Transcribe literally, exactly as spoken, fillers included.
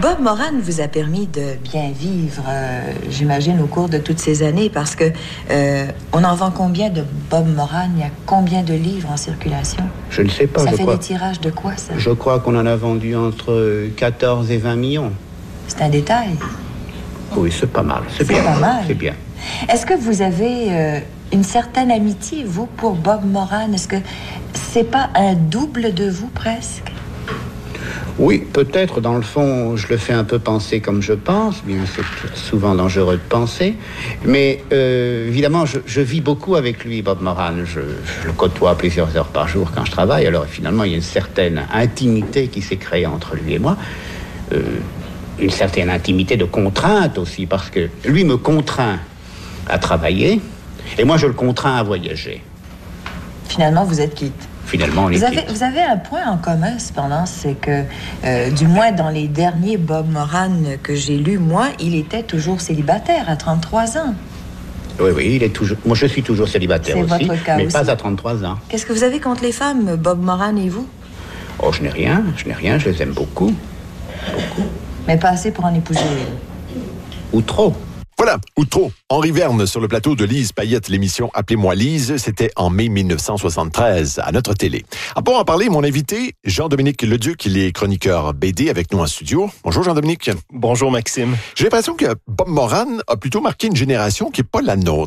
Bob Moran vous a permis de bien vivre, euh, j'imagine, au cours de toutes ces années, parce que euh, on en vend combien de Bob Moran? Il y a combien de livres en circulation? Je ne sais pas. Ça je fait crois... des tirages de quoi, ça? Je crois qu'on en a vendu entre quatorze et vingt millions. C'est un détail. Oui, c'est pas mal. C'est, c'est bien. pas mal. C'est bien. Est-ce que vous avez euh, une certaine amitié, vous, pour Bob Moran? Est-ce que c'est pas un double de vous, presque? Oui, peut-être, dans le fond, je le fais un peu penser comme je pense. Bien, c'est souvent dangereux de penser. Mais, euh, évidemment, je, je vis beaucoup avec lui, Bob Moran. Je, je le côtoie plusieurs heures par jour quand je travaille. Alors, finalement, il y a une certaine intimité qui s'est créée entre lui et moi. Euh, une certaine intimité de contrainte aussi, parce que lui me contraint à travailler, et moi, je le contrains à voyager. Finalement, vous êtes quitte. Finalement, on est vous avez, quitte. Vous avez un point en commun, cependant, c'est que, euh, du moins dans les derniers Bob Moran que j'ai lus, moi, il était toujours célibataire à trente-trois ans. Oui, oui, il est toujours... Moi, je suis toujours célibataire c'est aussi, votre cas mais aussi. pas à trente-trois ans. Qu'est-ce que vous avez contre les femmes, Bob Moran et vous? Oh, je n'ai rien, je n'ai rien, je les aime beaucoup. Beaucoup. Mais pas assez pour en épouser. Ou trop. Voilà, ou trop. Henri Verne sur le plateau de Lise Payette, l'émission Appelez-moi Lise, c'était en mai dix-neuf cent soixante-treize à notre télé. Ah, pour en parler, mon invité, Jean-Dominique Leduc, il est chroniqueur B D avec nous en studio. Bonjour Jean-Dominique. Bonjour Maxime. J'ai l'impression que Bob Moran a plutôt marqué une génération qui n'est pas la nôtre.